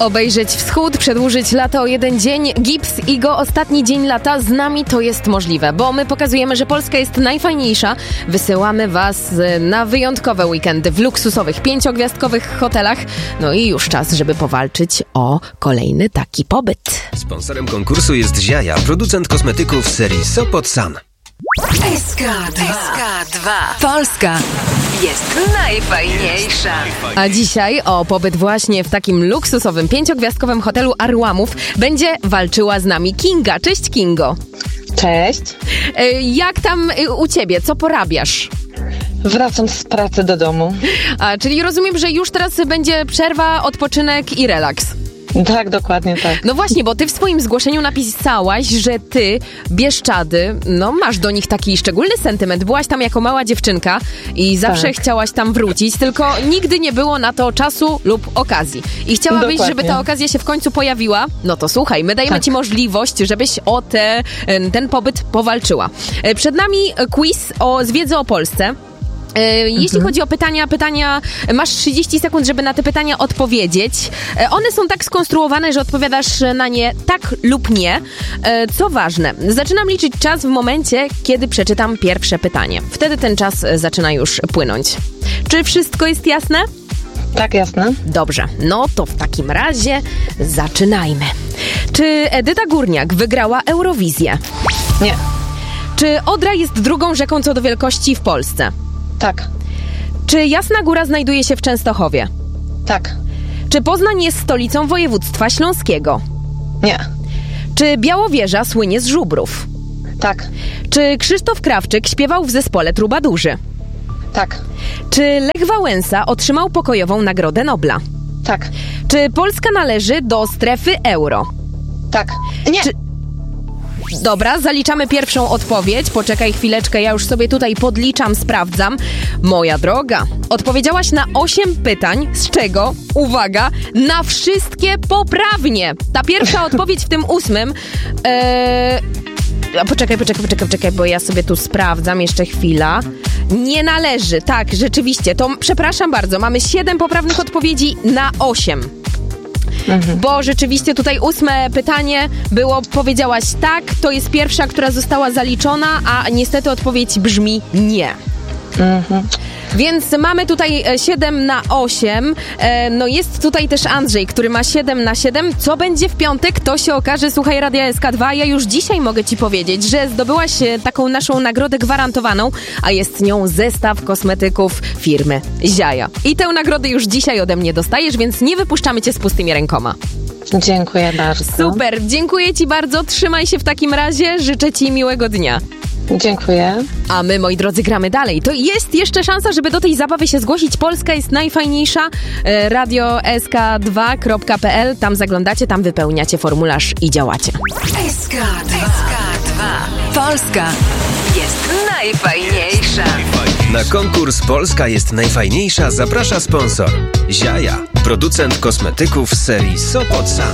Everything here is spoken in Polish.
Obejrzeć wschód, przedłużyć lato o jeden dzień. Gips i go ostatni dzień lata. Z nami to jest możliwe, bo my pokazujemy, że Polska jest najfajniejsza. Wysyłamy was na wyjątkowe weekendy w luksusowych, 5-gwiazdkowych hotelach. No i już czas, żeby powalczyć o kolejny taki pobyt. Sponsorem konkursu jest Ziaja, producent kosmetyków z serii Sopot San. SK2. Polska jest najfajniejsza. A dzisiaj o pobyt właśnie w takim luksusowym, 5-gwiazdkowym hotelu Arłamów będzie walczyła z nami Kinga. Cześć, Kingo. Cześć. Jak tam u ciebie? Co porabiasz? Wracam z pracy do domu. Czyli rozumiem, że już teraz będzie przerwa, odpoczynek i relaks. Tak, dokładnie tak. No właśnie, bo ty w swoim zgłoszeniu napisałaś, że ty, Bieszczady, no masz do nich taki szczególny sentyment. Byłaś tam jako mała dziewczynka i zawsze chciałaś tam wrócić, tylko nigdy nie było na to czasu lub okazji. I chciałabyś, żeby ta okazja się w końcu pojawiła? No to słuchaj, my dajemy ci możliwość, żebyś o ten pobyt powalczyła. Przed nami quiz z wiedzy o Polsce. Jeśli chodzi o pytania, masz 30 sekund, żeby na te pytania odpowiedzieć. One są tak skonstruowane, że odpowiadasz na nie tak lub nie. Co ważne, zaczynam liczyć czas w momencie, kiedy przeczytam pierwsze pytanie. Wtedy ten czas zaczyna już płynąć. Czy wszystko jest jasne? Tak, jasne. Dobrze, no to w takim razie zaczynajmy. Czy Edyta Górniak wygrała Eurowizję? Nie. Czy Odra jest drugą rzeką co do wielkości w Polsce? Tak. Czy Jasna Góra znajduje się w Częstochowie? Tak. Czy Poznań jest stolicą województwa śląskiego? Nie. Czy Białowieża słynie z żubrów? Tak. Czy Krzysztof Krawczyk śpiewał w zespole Trubadurzy? Tak. Czy Lech Wałęsa otrzymał pokojową Nagrodę Nobla? Tak. Czy Polska należy do strefy euro? Tak. Nie. Dobra, zaliczamy pierwszą odpowiedź. Poczekaj chwileczkę, ja już sobie tutaj podliczam, sprawdzam. Moja droga, odpowiedziałaś na 8 pytań, z czego, uwaga, na wszystkie poprawnie. Ta pierwsza odpowiedź w tym 8... Poczekaj, bo ja sobie tu sprawdzam, jeszcze chwila. Nie należy, tak, rzeczywiście, to przepraszam bardzo, mamy 7 poprawnych odpowiedzi na 8. Bo rzeczywiście tutaj 8 pytanie było, powiedziałaś tak, to jest pierwsza, która została zaliczona, a niestety odpowiedź brzmi nie. Więc mamy tutaj 7 na 8. No jest tutaj też Andrzej, który ma 7 na 7. Co będzie w piątek, to się okaże. Słuchaj Radia SK2. Ja już dzisiaj mogę ci powiedzieć, że zdobyłaś taką naszą nagrodę gwarantowaną, a jest nią zestaw kosmetyków firmy Ziaja. I tę nagrodę już dzisiaj ode mnie dostajesz, więc nie wypuszczamy cię z pustymi rękoma. Dziękuję bardzo. Super, dziękuję ci bardzo. Trzymaj się w takim razie. Życzę ci miłego dnia. Dziękuję. A my, moi drodzy, gramy dalej. To jest jeszcze szansa, żeby do tej zabawy się zgłosić. Polska jest najfajniejsza. Radio sk2.pl. Tam zaglądacie, tam wypełniacie formularz i działacie. SK2. Polska jest najfajniejsza. Na konkurs Polska jest najfajniejsza zaprasza sponsor Ziaja, producent kosmetyków z serii Sopot San.